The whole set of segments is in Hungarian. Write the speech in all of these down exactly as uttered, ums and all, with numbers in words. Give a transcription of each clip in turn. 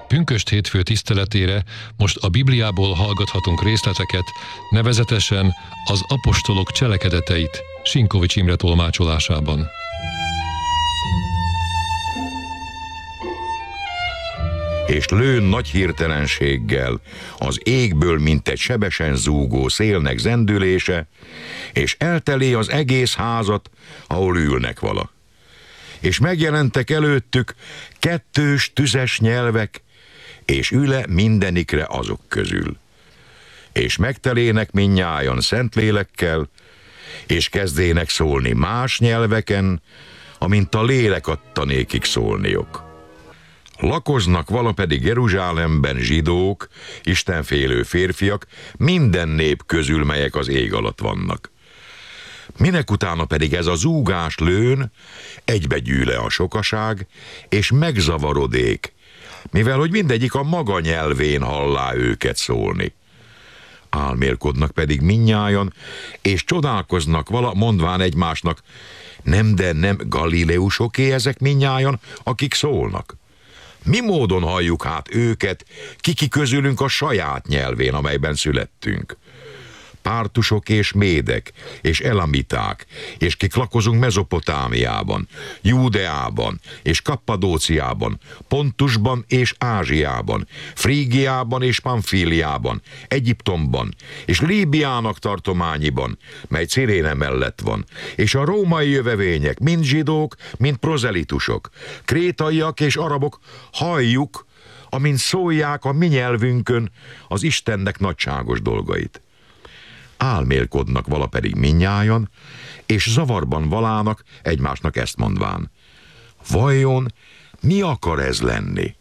Pünkösd hétfő tiszteletére most a Bibliából hallgathatunk részleteket, nevezetesen az apostolok cselekedeteit Sinkovics Imre tolmácsolásában. És lőn nagy hirtelenséggel az égből, mint egy sebesen zúgó szélnek zendülése, és eltelé az egész házat, ahol ülnek vala. És megjelentek előttük kettős tüzes nyelvek, és üle mindenikre azok közül. És megtelének mindnyájan Szentlélekkel, és kezdének szólni más nyelveken, amint a lélek adta nékik szólniok. Lakoznak vala pedig Jeruzsálemben zsidók, istenfélő férfiak, minden nép közül, melyek az ég alatt vannak. Minek utána pedig ez a zúgás lőn, egybegyűle a sokaság, és megzavarodék, mivel hogy mindegyik a maga nyelvén hallá őket szólni. Álmélkodnak pedig mindnyájan, és csodálkoznak vala, mondván egymásnak, nem, de nem Galileusoké ezek mindnyájan, akik szólnak. Mi módon halljuk hát őket, kiki közülünk a saját nyelvén, amelyben születtünk? Pártusok és médek, és elamiták, és kik lakozunk Mezopotámiában, Júdeában, és Kappadóciában, Pontusban és Ázsiában, Frígiában és Pamfíliában, Egyiptomban, és Líbiának tartományiban, mely Ciréne mellett van, és a római jövevények, mind zsidók, mind prozelitusok, krétaiak és arabok, halljuk, amint szólják a mi nyelvünkön az Istennek nagyságos dolgait. Álmélkodnak vala pedig mindnyájan, és zavarban valának egymásnak ezt mondván. Vajon mi akar ez lenni?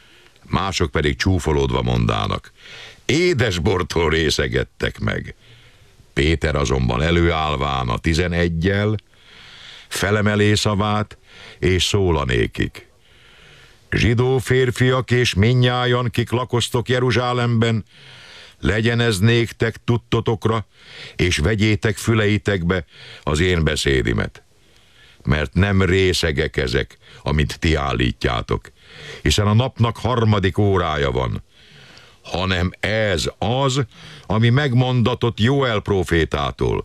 Mások pedig csúfolódva mondának. Édesbortól részegettek meg. Péter azonban előállván a tizeneggyel, felemelé szavát, és szólanékik. Zsidó férfiak és mindnyájan, kik lakoztok Jeruzsálemben, legyen ez néktek tudtotokra, és vegyétek füleitekbe az én beszédimet. Mert nem részegek ezek, amit ti állítjátok, hiszen a napnak harmadik órája van, hanem ez az, ami megmondatott Jóel prófétától.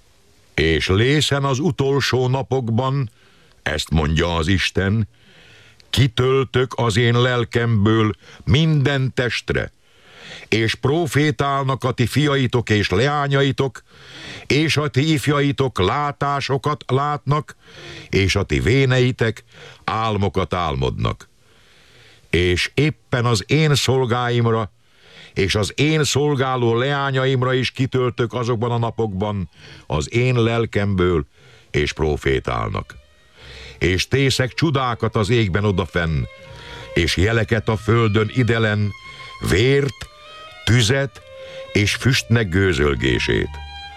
És lészen az utolsó napokban, ezt mondja az Isten, kitöltök az én lelkemből minden testre, és prófétálnak a ti fiaitok és leányaitok, és a ti ifjaitok látásokat látnak, és a ti véneitek álmokat álmodnak. És éppen az én szolgáimra, és az én szolgáló leányaimra is kitöltök azokban a napokban az én lelkemből, és prófétálnak. És tészek csudákat az égben odafenn, és jeleket a földön idelen, vért, tüzet és füstnek gőzölgését.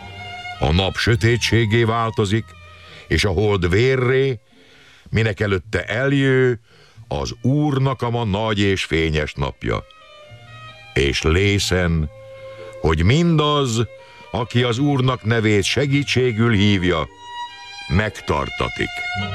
A nap sötétségé változik, és a hold vérré, minek előtte eljő az Úrnak a ma nagy és fényes napja. És lészen, hogy mindaz, aki az Úrnak nevét segítségül hívja, megtartatik.